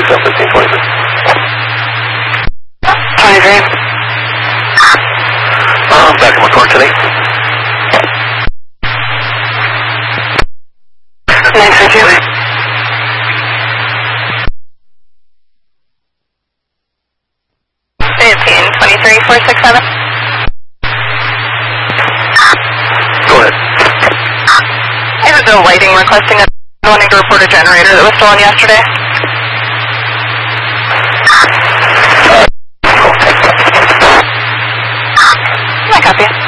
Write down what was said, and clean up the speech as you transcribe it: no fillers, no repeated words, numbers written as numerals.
1523. 23. Back to McCord today. 932. 467. Go ahead. I have a lighting requesting wanting to report a generator that was stolen yesterday. I copy.